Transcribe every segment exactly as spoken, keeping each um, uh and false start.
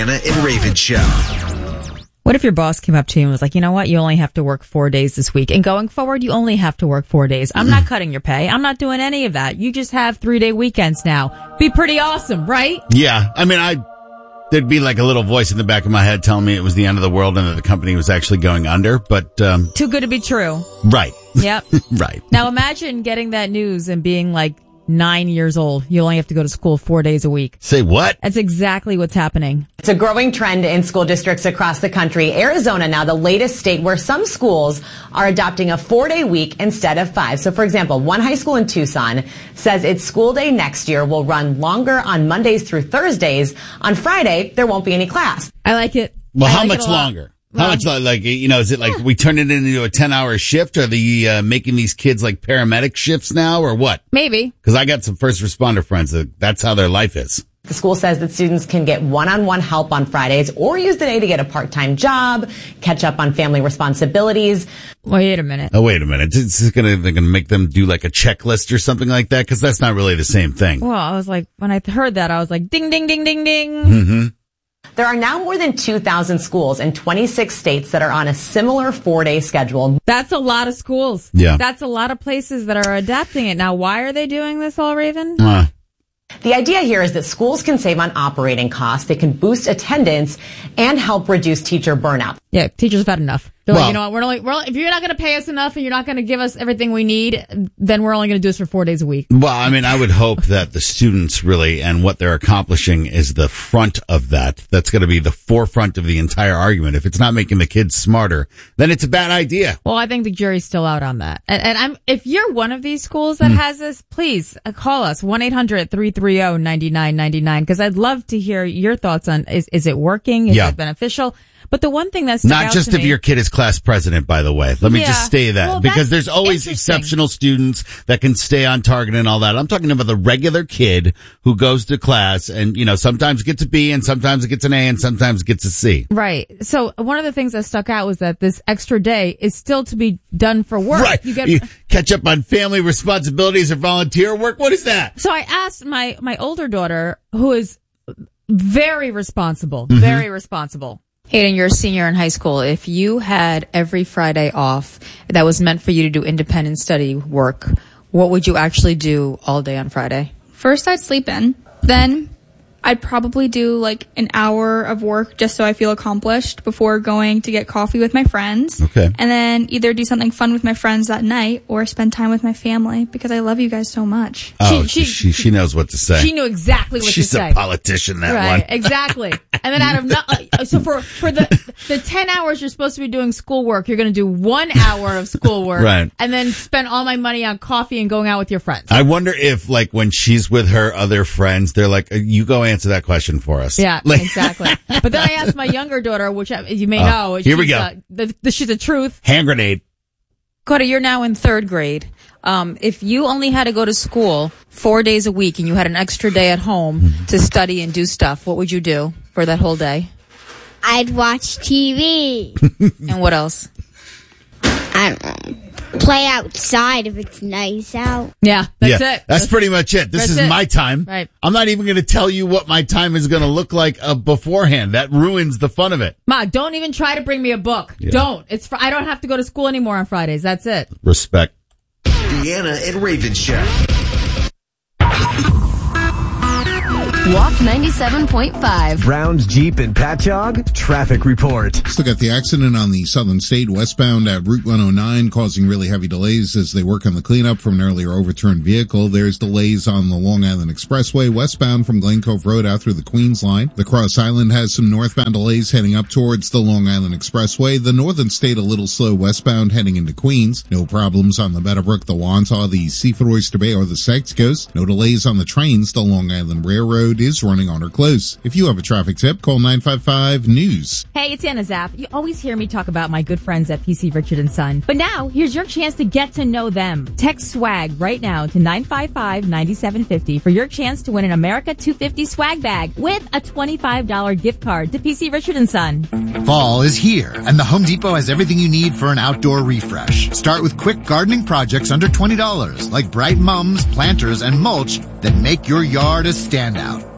Deanna and Raven Show. What if your boss came up to you and was like, you know what, you only have to work four days this week, and going forward, you only have to work four days. I'm not cutting your pay. I'm not doing any of that. You just have three-day weekends now. Be pretty awesome, right? Yeah. I mean, I there'd be like a little voice in the back of my head telling me it was the end of the world and that the company was actually going under, but... Um, Too good to be true. Right. Yep. Right. Now imagine getting that news and being like nine years old. You only have to go to school four days a week. Say what? That's exactly what's happening. It's a growing trend in school districts across the country. Arizona now the latest state where some schools are adopting a four-day week instead of five. So, for example, one high school in Tucson says its school day next year will run longer on Mondays through Thursdays. On Friday, there won't be any class. I like it. Well, I how like much it a lot. longer? How much, like, you know, is it like we turn it into a ten-hour shift? Are they uh, making these kids like paramedic shifts now or what? Maybe. Because I got some first responder friends that that's how their life is. The school says that students can get one-on-one help on Fridays or use the day to get a part-time job, catch up on family responsibilities. Wait a minute. Oh, wait a minute. It's gonna, they're gonna make them do like a checklist or something like that? Because that's not really the same thing. Well, I was like, when I heard that, I was like, ding, ding, ding, ding, ding. Mm-hmm. There are now more than two thousand schools in twenty-six states that are on a similar four-day schedule. That's a lot of schools. Yeah. That's a lot of places that are adapting it. Now, why are they doing this all, Raven? Uh, The idea here is that schools can save on operating costs, they can boost attendance, and help reduce teacher burnout. Yeah, teachers have had enough. They're Well- like, you know what, we're only, we're only, if you're not going to pay us enough and you're not going to give us everything we need, then we're only going to do this for four days a week. well, I mean, I would hope that the students really and what they're accomplishing is the front of that. That's going to be the forefront of the entire argument. If it's not making the kids smarter, then it's a bad idea. Well, I think the jury's still out on that. And, and I'm, if you're one of these schools that Mm. has this, please uh, call us, one eight hundred three three zero nine nine nine nine, because I'd love to hear your thoughts on, is, is it working? Is Yeah. it beneficial? But the one thing that's Not just to if me, your kid is class president, by the way. Let me Yeah. just say that. Well, because that's there's always interesting. exceptional students that can stay on target and all that. I'm talking about the regular kid who goes to class and, you know, sometimes gets a B and sometimes it gets an A and sometimes gets a C. Right. So one of the things that stuck out was that this extra day is still to be done for work. Right. You get, You catch up on family responsibilities or volunteer work. What is that? So I asked my, my older daughter, who is very responsible, Mm-hmm. very responsible. Hayden, you're a senior in high school. If you had every Friday off that was meant for you to do independent study work, what would you actually do all day on Friday? First, I'd sleep in. Then I'd probably do like an hour of work just so I feel accomplished before going to get coffee with my friends. Okay. And then either do something fun with my friends that night or spend time with my family because I love you guys so much. Oh, She- she, she, she- she knows what to say. She knew exactly what She's to say. a politician, that Right, one. exactly. And then out of no, uh, so for for the the ten hours you're supposed to be doing schoolwork, you're going to do one hour of schoolwork, Right. and then spend all my money on coffee and going out with your friends. I wonder if, like, when she's with her other friends, they're like, you go answer that question for us. Yeah, Like, exactly. But then I asked my younger daughter, which I- you may Oh, know, here we she's, go. Uh, the, the, she's a truth. hand grenade. Coda, you're now in third grade. Um, if you only had to go to school four days a week and you had an extra day at home Mm-hmm. to study and do stuff, what would you do for that whole day? I'd watch T V. And what else? I don't know. Play outside if it's nice out. Yeah, that's yeah, it. That's pretty much it. This that's is it. my time. Right. I'm not even going to tell you what my time is going to look like uh, beforehand. That ruins the fun of it. Ma, don't even try to bring me a book. Yeah. Don't. It's fr- I don't have to go to school anymore on Fridays. That's it. Respect. Deanna and Raven Show. Walk ninety-seven point five. Browns Jeep and Patchogue traffic report. Still got the accident on the Southern State westbound at Route one oh nine causing really heavy delays as they work on the cleanup from an earlier overturned vehicle. There's delays on the Long Island Expressway westbound from Glen Cove Road out through the Queens line. The Cross Island has some northbound delays heading up towards the Long Island Expressway. The Northern State a little slow westbound heading into Queens. No problems on the Meadowbrook, the Wantaw, the Seaford Oyster Bay, or the Sykes Coast. No delays on the trains. The Long Island Railroad is running on or close. If you have a traffic tip, call nine five five news. Hey, it's Anna Zapp. You always hear me talk about my good friends at P C Richard and Son. But now, here's your chance to get to know them. Text SWAG right now to nine five five nine seven five zero for your chance to win an America two fifty swag bag with a twenty-five dollars gift card to P C Richard and Son. Fall is here, and the Home Depot has everything you need for an outdoor refresh. Start with quick gardening projects under twenty dollars, like bright mums, planters, and mulch that make your yard a standout.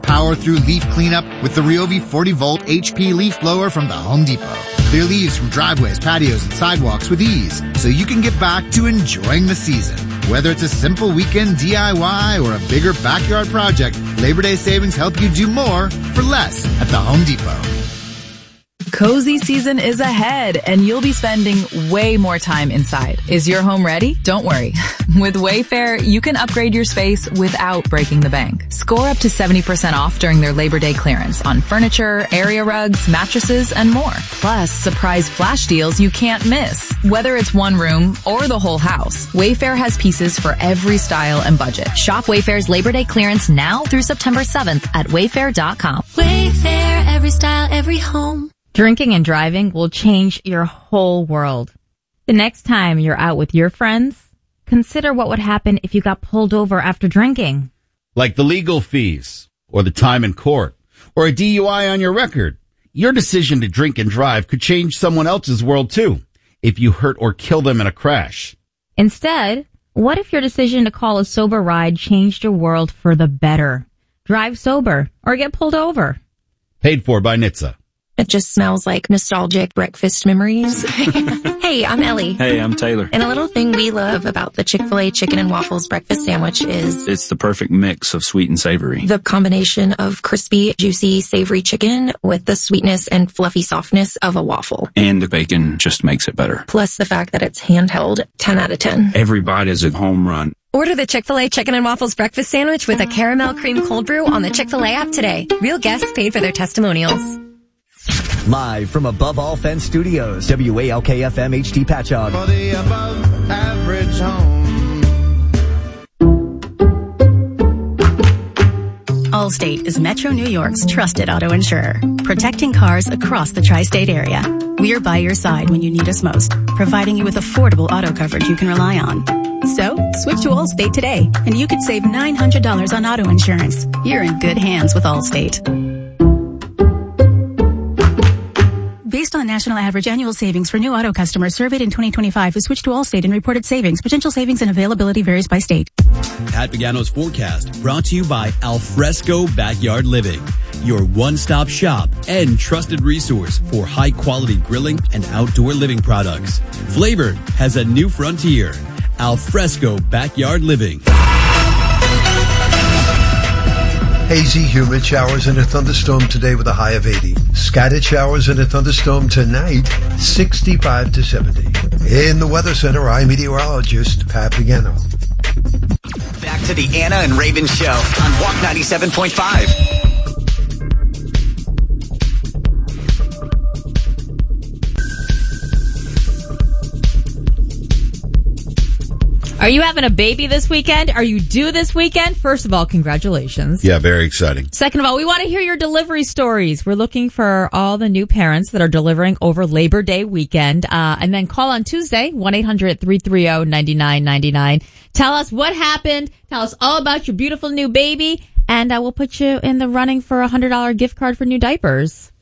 power through leaf cleanup with the Ryobi forty volt H P leaf blower from the Home Depot. Clear leaves from driveways, patios, and sidewalks with ease, so you can get back to enjoying the season. Whether it's a simple weekend D I Y or a bigger backyard project, Labor Day savings help you do more for less at the Home Depot. Cozy season is ahead, and you'll be spending way more time inside. Is your home ready? Don't worry. With Wayfair, you can upgrade your space without breaking the bank. Score up to seventy percent off during their Labor Day clearance on furniture, area rugs, mattresses, and more. Plus, surprise flash deals you can't miss. Whether it's one room or the whole house, Wayfair has pieces for every style and budget. Shop Wayfair's Labor Day clearance now through September seventh at wayfair dot com. Wayfair, every style, every home. Drinking and driving will change your whole world. The next time you're out with your friends, consider what would happen if you got pulled over after drinking. Like the legal fees, or the time in court, or a D U I on your record. Your decision to drink and drive could change someone else's world too, if you hurt or kill them in a crash. Instead, what if your decision to call a sober ride changed your world for the better? Drive sober, or get pulled over. Paid for by N H T S A. It just smells like nostalgic breakfast memories. Hey, I'm Ellie. Hey, I'm Taylor. And a little thing we love about the Chick-fil-A chicken and waffles breakfast sandwich is it's the perfect mix of sweet and savory. The combination of crispy, juicy, savory chicken with the sweetness and fluffy softness of a waffle. And the bacon just makes it better. Plus the fact that it's handheld, ten out of ten. Every bite is a home run. Order the Chick-fil-A Chicken and Waffles Breakfast Sandwich with a caramel cream cold brew on the Chick-fil-A app today. Real guests paid for their testimonials. Live from Above All Fence Studios, W A L K F M H D Patchogue. For the above average home. Allstate is Metro New York's trusted auto insurer, protecting cars across the tri-state area. We are by your side when you need us most, providing you with affordable auto coverage you can rely on. So, switch to Allstate today, and you could save nine hundred dollars on auto insurance. You're in good hands with Allstate. Based on national average annual savings for new auto customers surveyed in twenty twenty-five who switched to Allstate and reported savings, potential savings and availability varies by state. Pat Pagano's forecast brought to you by Alfresco Backyard Living, your one-stop shop and trusted resource for high-quality grilling and outdoor living products. Flavor has a new frontier. Alfresco Backyard Living. Hazy, humid showers and a thunderstorm today with a high of eighty. Scattered showers and a thunderstorm tonight, sixty-five to seventy. In the Weather Center, I'm meteorologist Pat Pagano. Back to the Anna and Raven Show on Walk ninety-seven point five. Are you having a baby this weekend? Are you due this weekend? First of all, congratulations. Yeah, very exciting. Second of all, we want to hear your delivery stories. We're looking for all the new parents that are delivering over Labor Day weekend. Uh, and then call on Tuesday, one eight hundred three three zero nine nine nine nine. Tell us what happened. Tell us all about your beautiful new baby. And uh, we'll put you in the running for a one hundred dollars gift card for new diapers.